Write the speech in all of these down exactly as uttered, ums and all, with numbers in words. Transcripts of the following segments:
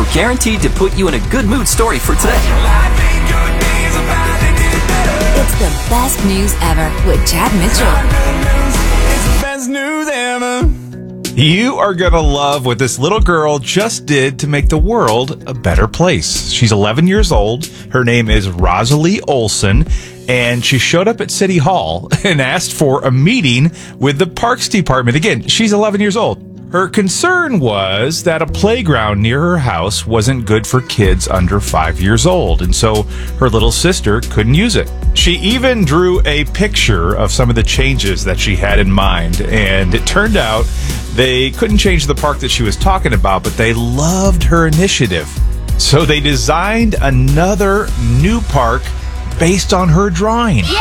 guaranteed to put you in a good mood story for today. It's the best news ever with Chad Mitchell. It's the best news ever. You are going to love what this little girl just did to make the world a better place. She's eleven years old. Her name is Rosalie Olson, and she showed up at City Hall and asked for a meeting with the Parks Department. Again, she's eleven years old. Her concern was that a playground near her house wasn't good for kids under five years old, and so her little sister couldn't use it. She even drew a picture of some of the changes that she had in mind, and it turned out they couldn't change the park that she was talking about, but they loved her initiative. So they designed another new park based on her drawing. Yay!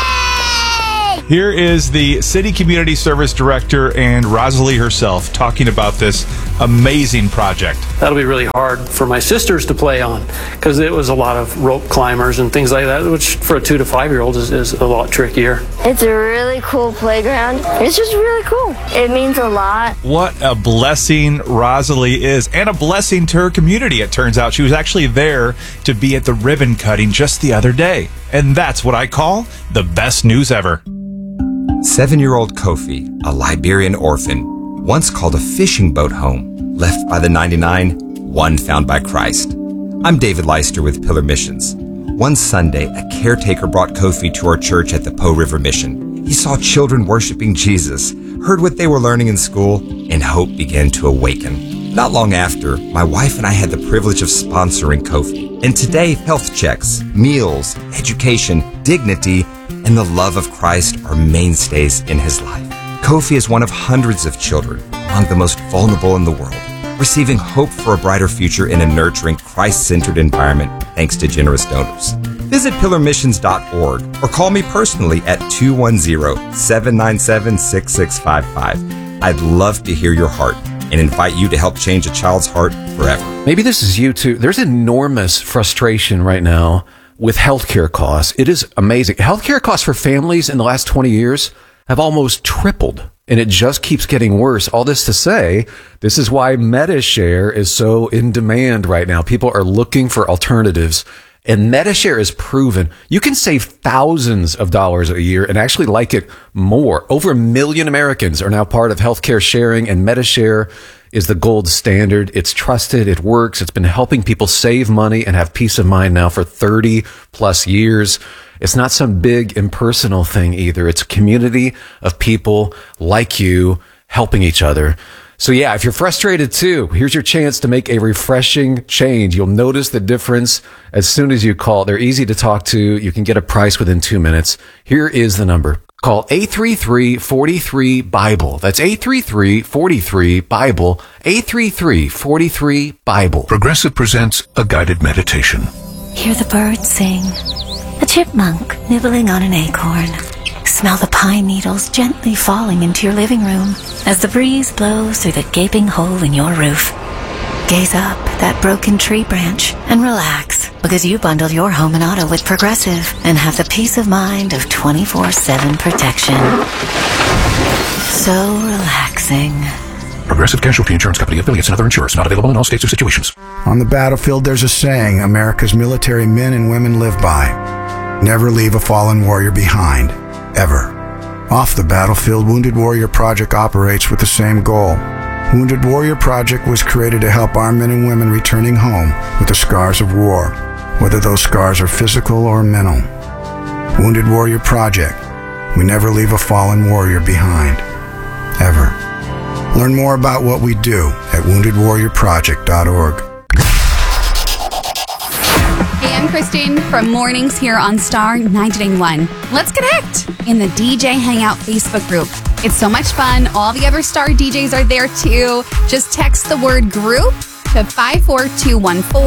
Here is the City Community Service Director and Rosalie herself talking about this amazing project. That'll be really hard for my sisters to play on because it was a lot of rope climbers and things like that, which for a two to five year old is, is a lot trickier. It's a really cool playground. It's just really cool. It means a lot. What a blessing Rosalie is, and a blessing to her community, it turns out. She was actually there to be at the ribbon cutting just the other day. And that's what I call the best news ever. Seven-year-old Kofi, a Liberian orphan, once called a fishing boat home, left by the ninety-nine, one found by Christ. I'm David Leister with Pillar Missions. One Sunday, a caretaker brought Kofi to our church at the Po River Mission. He saw children worshiping Jesus, heard what they were learning in school, and hope began to awaken. Not long after, my wife and I had the privilege of sponsoring Kofi. And today, health checks, meals, education, dignity, and the love of Christ are mainstays in his life. Kofi is one of hundreds of children among the most vulnerable in the world, receiving hope for a brighter future in a nurturing, Christ-centered environment thanks to generous donors. Visit pillar missions dot org or call me personally at two one zero, seven nine seven, six six five five. I'd love to hear your heart and invite you to help change a child's heart forever. Maybe this is you too. There's enormous frustration right now with healthcare costs. It is amazing. Healthcare costs for families in the last twenty years have almost tripled, and it just keeps getting worse. All this to say, this is why MediShare is so in demand right now. People are looking for alternatives, and MediShare is proven you can save thousands of dollars a year and actually like it more. Over a million Americans are now part of healthcare sharing, and MediShare is the gold standard. It's trusted. It works. It's been helping people save money and have peace of mind now for thirty plus years. It's not some big impersonal thing either. It's a community of people like you helping each other. So yeah, if you're frustrated too, here's your chance to make a refreshing change. You'll notice the difference as soon as you call. They're easy to talk to. You can get a price within two minutes. Here is the number. Call eight three three, four three, BIBLE. That's eight three three, four three, BIBLE. eight three three, four three, BIBLE. Progressive presents a guided meditation. Hear the birds sing. A chipmunk nibbling on an acorn. Smell the pine needles gently falling into your living room as the breeze blows through the gaping hole in your roof. Gaze up at that broken tree branch and relax, because you bundled your home and auto with Progressive and have the peace of mind of twenty-four seven protection. So relaxing. Progressive Casualty Insurance Company, affiliates, and other insurers. Not available in all states or situations. On the battlefield, there's a saying America's military men and women live by. Never leave a fallen warrior behind. Ever. Off the battlefield, Wounded Warrior Project operates with the same goal. Wounded Warrior Project was created to help our men and women returning home with the scars of war, whether those scars are physical or mental. Wounded Warrior Project. We never leave a fallen warrior behind. Ever. Learn more about what we do at wounded warrior project dot org. Hey, I'm Christine from Mornings here on Star ninety-nine point one. Let's connect in the D J Hangout Facebook group. It's so much fun. All the other Star D Js are there too. Just text the word group to five four two one four.